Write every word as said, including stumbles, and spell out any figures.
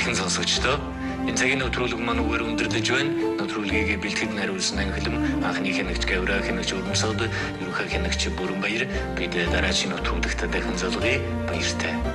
Ихэнх сонсогчдоо энэ цагийн нэвтрүүлэг маань үгээр өндөрлөж байна. Нэвтрүүлгийг бэлтгэж найруулсан анхлам анхны хянагч Гавра хянагч Урмсод, ерөнхий хянагч Бүрэнбаяр бид дараагийн нэвтрүүлэгт дахин залгая. Баяртай.